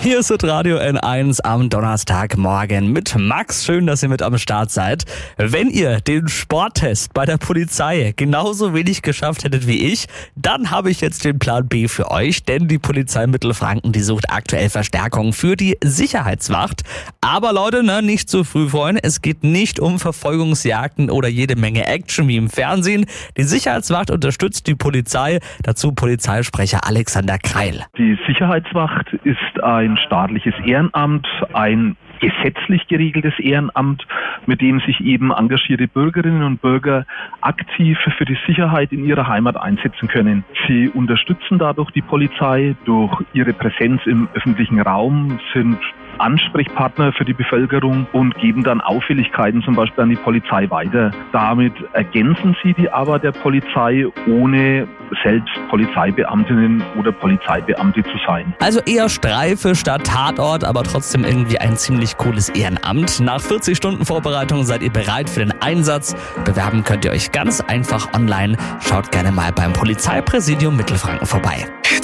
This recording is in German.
Hier ist Radio N1 am Donnerstagmorgen mit Max. Schön, dass ihr mit am Start seid. Wenn ihr den Sporttest bei der Polizei genauso wenig geschafft hättet wie ich, dann habe ich jetzt den Plan B für euch, denn die Polizei Mittelfranken, die sucht aktuell Verstärkung für die Sicherheitswacht. Aber Leute, nicht zu früh freuen, es geht nicht um Verfolgungsjagden oder jede Menge Action wie im Fernsehen. Die Sicherheitswacht unterstützt die Polizei, dazu Polizeisprecher Alexander Kreil. Die Sicherheitswacht ist ein staatliches Ehrenamt, ein gesetzlich geregeltes Ehrenamt, mit dem sich eben engagierte Bürgerinnen und Bürger aktiv für die Sicherheit in ihrer Heimat einsetzen können. Sie unterstützen dadurch die Polizei durch ihre Präsenz im öffentlichen Raum, sind Ansprechpartner für die Bevölkerung und geben dann Auffälligkeiten zum Beispiel an die Polizei weiter. Damit ergänzen sie die Arbeit der Polizei, ohne selbst Polizeibeamtinnen oder Polizeibeamte zu sein. Also eher Streife statt Tatort, aber trotzdem irgendwie ein ziemlich cooles Ehrenamt. Nach 40 Stunden Vorbereitung seid ihr bereit für den Einsatz. Bewerben könnt ihr euch ganz einfach online. Schaut gerne mal beim Polizeipräsidium Mittelfranken vorbei.